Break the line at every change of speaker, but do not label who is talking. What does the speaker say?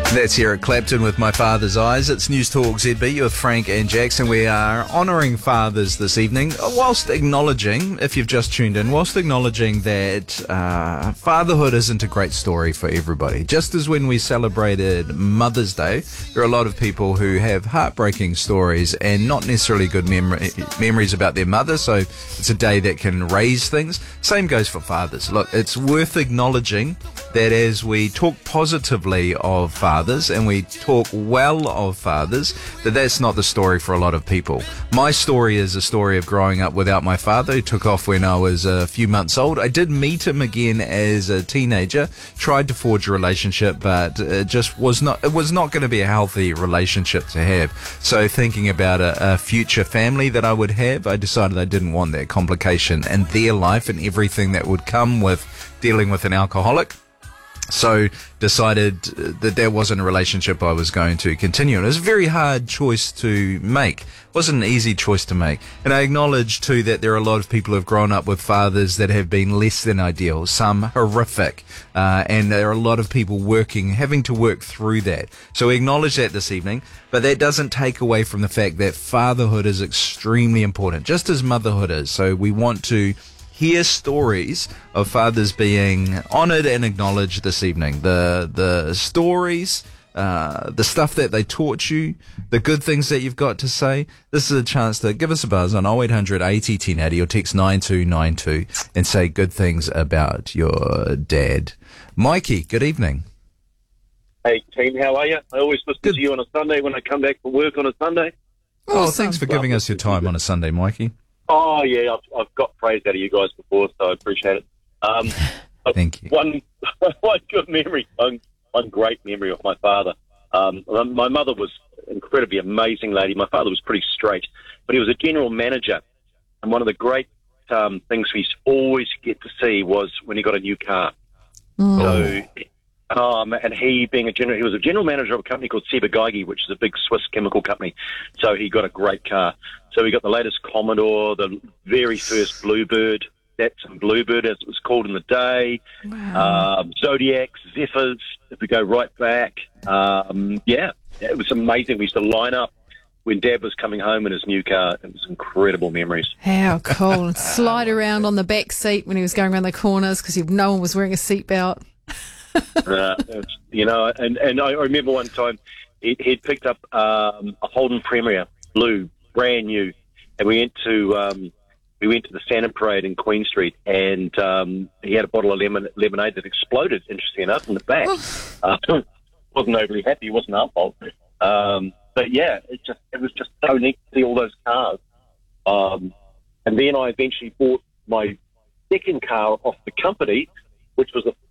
That's Eric Clapton with My Father's Eyes. It's News Talk ZB with Frank and Jackson. We are honouring fathers this evening, whilst acknowledging, if you've just tuned in, that fatherhood isn't a great story for everybody. Just as when we celebrated Mother's Day, there are a lot of people who have heartbreaking stories and not necessarily good memories about their mother, so it's a day that can raise things. Same goes for fathers. Look, it's worth acknowledging that as we talk positively of fathers and we talk well of fathers, that's not the story for a lot of people. My story is a story of growing up without my father, who took off when I was a few months old. I did meet him again as a teenager, tried to forge a relationship, but it was not going to be a healthy relationship to have. So thinking about a future family that I would have, I decided I didn't want that complication in their life and everything that would come with dealing with an alcoholic. So decided that wasn't a relationship I was going to continue. And it was a very hard choice to make. It wasn't an easy choice to make. And I acknowledge too that there are a lot of people who have grown up with fathers that have been less than ideal, some horrific. And there are a lot of people having to work through that. So we acknowledge that this evening, but that doesn't take away from the fact that fatherhood is extremely important, just as motherhood is. So we want to hear stories of fathers being honoured and acknowledged this evening. The stories, the stuff that they taught you, the good things that you've got to say. This is a chance to give us a buzz on 0800 80 1080 or text 9292 and say good things about your dad. Mikey, good evening.
Hey team, how are you? I always listen to you on a Sunday when I come back from work on a Sunday.
Oh, thanks for giving us your time on a Sunday, Mikey.
Oh, yeah, I've got praise out of you guys before, so I appreciate it.
Thank you.
One good memory, one great memory of my father. My mother was an incredibly amazing lady. My father was pretty straight, but he was a general manager. And one of the great things we always get to see was when he got a new car. So, and he was a general manager of a company called Ciba-Geigy, which is a big Swiss chemical company. So he got a great car. So he got the latest Commodore, the very first Bluebird, Datsun Bluebird as it was called in the day.
Wow.
Zodiacs, Zephyrs, if we go right back. It was amazing. We used to line up when Dad was coming home in his new car. It was incredible memories.
How cool. And slide around on the back seat when he was going around the corners because no one was wearing a seatbelt.
And I remember one time he'd picked up a Holden Premier Blue, brand new, and we went to the Santa Parade in Queen Street, and he had a bottle of lemonade that exploded, interestingly enough, in the back. Wasn't overly happy. It wasn't our fault. But yeah, it was just so neat to see all those cars. And then I eventually bought my second car off the company, which was a